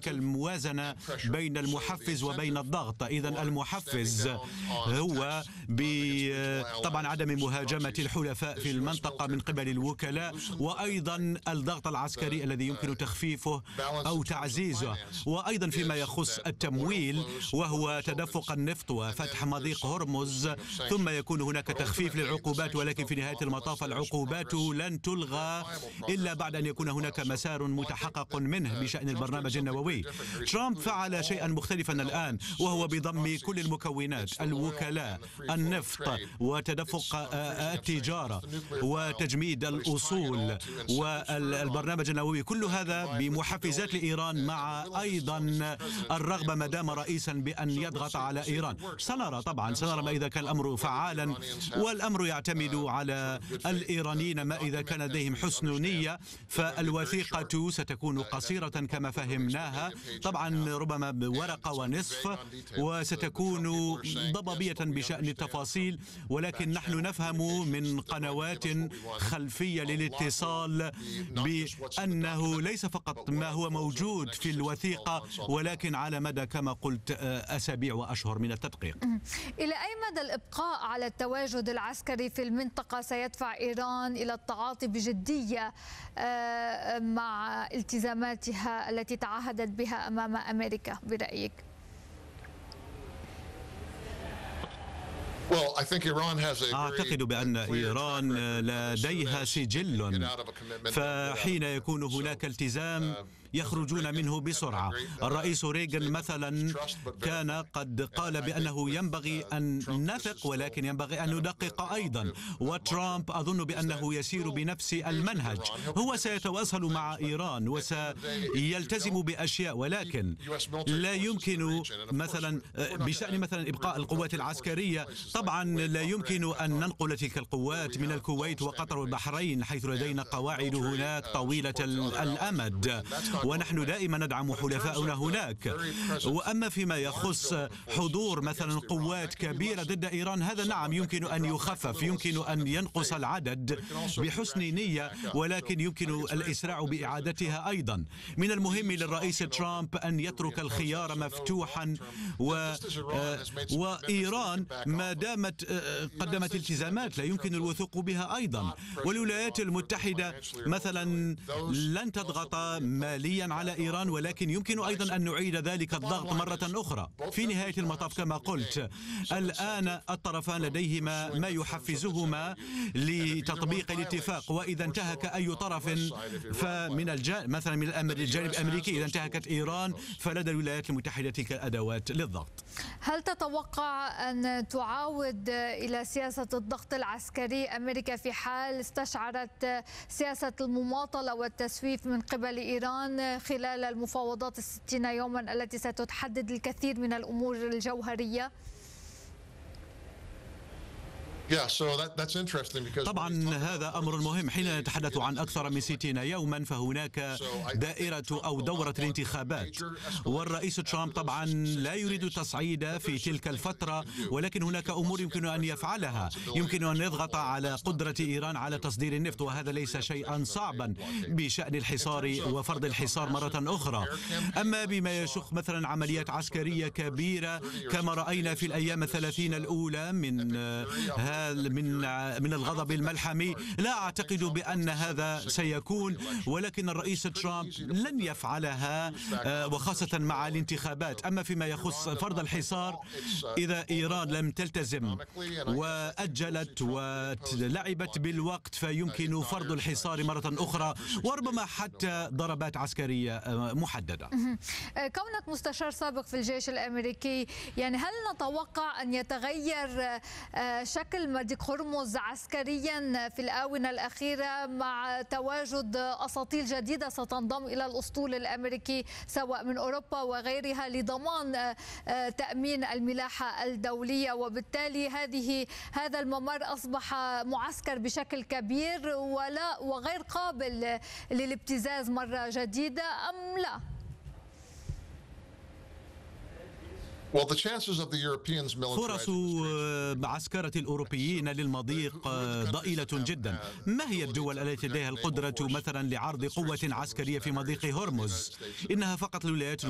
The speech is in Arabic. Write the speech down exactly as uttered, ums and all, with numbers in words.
تلك الموازنة بين المحفز وبين الضغط. إذن المحفز هو طبعا عدم مهاجمة الحلفاء في المنطقة من قبل الوكلاء، وأيضا الضغط العسكري الذي يمكن تخفيفه أو تعزيزه، وأيضا فيما يخص التمويل وهو تدفق النفط وفتح مضيق هرمز، ثم يكون هناك تخفيف للعقوبات، ولكن في نهاية المطاف العقوبات لن تلغى إلا بعد أن يكون هناك مسار متحقق منه بشأن البرنامج النووي. ترامب فعل شيئا مختلفا الآن، وهو بضم كل المكونات: الوكلاء، النفط، وتدفق التجارة، وتجميد الأصول، والبرنامج النووي، كل هذا بمحفزات لإيران، مع أيضا الرغبة ما دام رئيسا بأن يضغط على إيران. سنرى طبعا سنرى ما إذا كان الأمر فعالا، والأمر يعتمد على الإيرانيين. ما إذا كان لديهم حسن نية فالوثيقة ستكون قصيرة كما فهمناها، طبعا ربما بورقة ونصف، وستكون ضبابية بشأن التفاصيل، ولكن نحن نفهم من قنوات خلفية للاتصال بأنه ليس فقط ما هو موجود في الوثيقة، ولكن على مدى كما قلت أسابيع وأشهر من التدقيق. إلى أي مدى الإبقاء على التواجد العسكري في المنطقة سيدفع إيران إلى التعاطي بجدية مع التزاماتها التي تعهدت بها أمام أمريكا برأيك؟ أعتقد بأن إيران لديها سجل، فحين يكون هناك التزام يخرجون منه بسرعة. الرئيس ريغان مثلا كان قد قال بأنه ينبغي أن نثق، ولكن ينبغي أن ندقق أيضا. وترامب أظن بأنه يسير بنفس المنهج، هو سيتواصل مع إيران وسيلتزم بأشياء، ولكن لا يمكن مثلا بشأن مثلا إبقاء القوات العسكرية، طبعا لا يمكن أن ننقل تلك القوات من الكويت وقطر والبحرين حيث لدينا قواعد هناك طويلة الأمد، ونحن دائما ندعم حلفاؤنا هناك. وأما فيما يخص حضور مثلا قوات كبيرة ضد إيران، هذا نعم يمكن أن يخفف، يمكن أن ينقص العدد بحسن نية، ولكن يمكن الإسراع بإعادتها أيضا. من المهم للرئيس ترامب أن يترك الخيار مفتوحا، و... وإيران ما دامت قدمت التزامات لا يمكن الوثوق بها أيضا. والولايات المتحدة مثلا لن تضغط ماليا على إيران، ولكن يمكن أيضا أن نعيد ذلك الضغط مرة أخرى. في نهاية المطاف كما قلت، الآن الطرفان لديهما ما يحفزهما لتطبيق الاتفاق، وإذا انتهك أي طرف فمن الجانب مثلا من الجانب الأمريكي، إذا انتهكت إيران فلدى الولايات المتحدة تلك الأدوات للضغط. هل تتوقع أن تعاود إلى سياسة الضغط العسكري أمريكا في حال استشعرت سياسة المماطلة والتسويف من قبل إيران خلال المفاوضات الستين يوما التي ستحدد الكثير من الأمور الجوهرية؟ طبعا هذا أمر مهم. حين نتحدث عن أكثر من ستين يوما فهناك دائرة أو دورة الانتخابات، والرئيس ترامب طبعا لا يريد التصعيد في تلك الفترة، ولكن هناك أمور يمكن أن يفعلها. يمكن أن يضغط على قدرة إيران على تصدير النفط، وهذا ليس شيئا صعبا بشأن الحصار وفرض الحصار مرة أخرى. أما بما يشق مثلا عمليات عسكرية كبيرة كما رأينا في الأيام الثلاثين الأولى من من من الغضب الملحمي، لا أعتقد بأن هذا سيكون، ولكن الرئيس ترامب لن يفعلها وخاصة مع الانتخابات. أما فيما يخص فرض الحصار، إذا إيران لم تلتزم وأجلت ولعبت بالوقت فيمكن فرض الحصار مرة أخرى، وربما حتى ضربات عسكرية محددة. كونك مستشار سابق في الجيش الأمريكي، يعني هل نتوقع أن يتغير شكل مضيق هرمز عسكريا في الآونة الأخيرة مع تواجد أساطيل جديدة ستنضم إلى الأسطول الأمريكي سواء من أوروبا وغيرها لضمان تأمين الملاحة الدولية، وبالتالي هذه هذا الممر أصبح معسكر بشكل كبير ولا وغير قابل للابتزاز مرة جديدة أم لا؟ فرص معسكرة الأوروبيين للمضيق ضئيلة جدا. ما هي الدول التي لديها القدرة مثلا لعرض قوة عسكرية في مضيق هرمز؟ إنها فقط الولايات